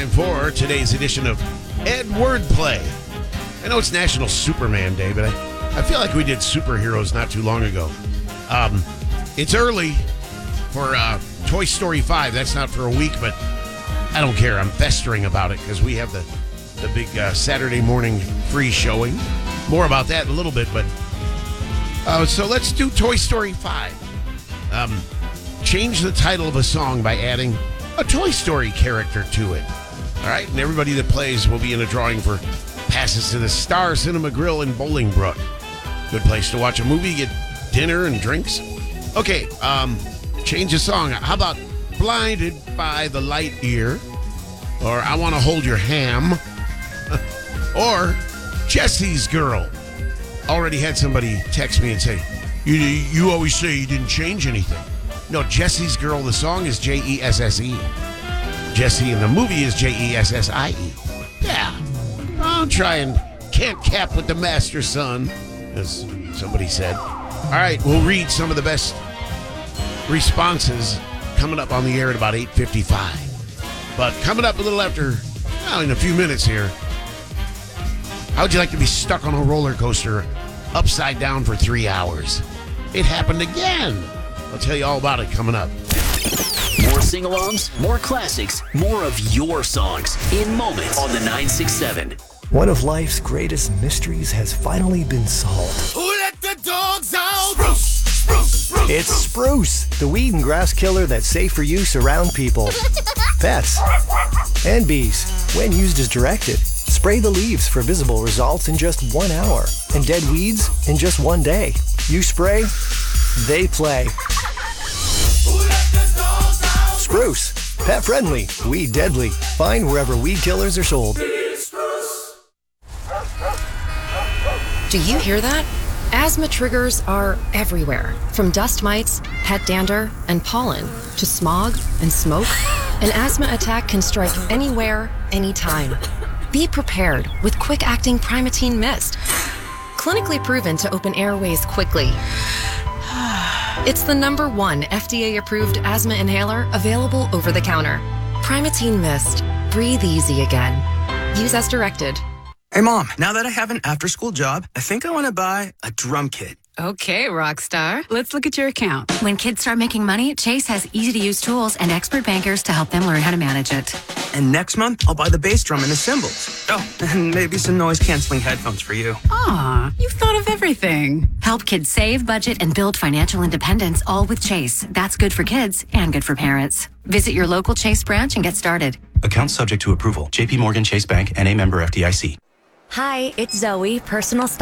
time for today's edition of Ed Wordplay. I know it's National Superman Day, but I feel like we did superheroes not too long ago. It's early for Toy Story 5. That's not for a week, but I don't care. I'm festering about it because we have the big Saturday morning free showing. More about that in a little bit, but so let's do Toy Story 5. Change the title of a song by adding a Toy Story character to it. All right, and everybody that plays will be in a drawing for passes to the Star Cinema Grill in Bolingbrook. Good place to watch a movie, get dinner and drinks. Okay, change the song. How about Blinded by the Light Year? Or I Want to Hold Your Ham? Or Jesse's Girl? Already had somebody text me and say, you always say you didn't change anything. No, Jesse's Girl, the song is Jesse. Jesse in the movie is Jesse. Yeah. I'll try and can't cap with the master, son, as somebody said. All right, we'll read some of the best responses coming up on the air at about 8:55. But coming up a little after, well, in a few minutes here, how would you like to be stuck on a roller coaster upside down for 3 hours? It happened again. I'll tell you all about it coming up. More sing-alongs, more classics, more of your songs in moments on the 967. One of life's greatest mysteries has finally been solved. Who let the dogs out? Spruce. It's Spruce, the weed and grass killer that's safe for use around people, pets, and bees. When used as directed, spray the leaves for visible results in just 1 hour and dead weeds in just 1 day. You spray, they play. Spruce, pet friendly, weed deadly. Find wherever weed killers are sold. Do you hear that? Asthma triggers are everywhere, from dust mites, pet dander, and pollen, to smog and smoke. An asthma attack can strike anywhere, anytime. Be prepared with quick-acting Primatene Mist. Clinically proven to open airways quickly. It's the #1 FDA-approved asthma inhaler available over the counter. Primatene Mist. Breathe easy again. Use as directed. Hey, Mom, now that I have an after-school job, I think I want to buy a drum kit. Okay, rock star. Let's look at your account. When kids start making money, Chase has easy-to-use tools and expert bankers to help them learn how to manage it. And next month, I'll buy the bass drum and the cymbals. Oh, and maybe some noise-canceling headphones for you. Aw, you've thought of everything. Help kids save, budget, and build financial independence, all with Chase. That's good for kids and good for parents. Visit your local Chase branch and get started. Account subject to approval. JP Morgan Chase Bank, N.A. member FDIC. Hi, it's Zoe, personal